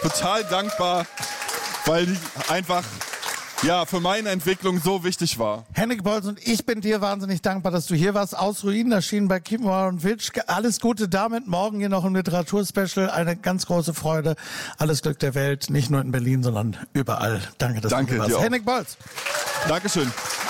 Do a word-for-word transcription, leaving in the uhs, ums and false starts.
total dankbar, weil die einfach ja für meine Entwicklung so wichtig war. Henrik Bolz, und ich bin dir wahnsinnig dankbar, dass du hier warst. Aus Ruinen erschienen bei Kiepenheuer und Witsch. Alles Gute damit. Morgen hier noch ein Literaturspecial. Eine ganz große Freude. Alles Glück der Welt. Nicht nur in Berlin, sondern überall. Danke, dass Danke, du hier warst. dir auch. Henrik Bolz. Dankeschön.